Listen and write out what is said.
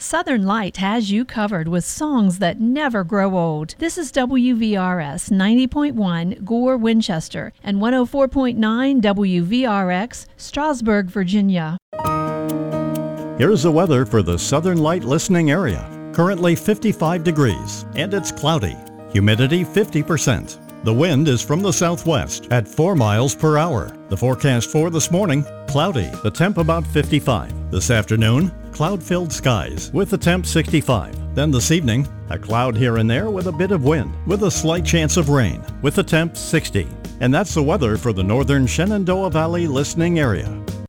Southern Light has you covered with songs that never grow old. This is WVRS 90.1 Gore, Winchester, and 104.9 WVRX, Strasburg, Virginia. Here's the weather for the Southern Light listening area. Currently 55 degrees, and it's cloudy. Humidity 50%. The wind is from the southwest at 4 miles per hour. The forecast for this morning, cloudy, the temp about 55. This afternoon, cloud-filled skies with the temp 65. Then this evening, a cloud here and there with a bit of wind, with a slight chance of rain, with the temp 60. And that's the weather for the northern Shenandoah Valley listening area.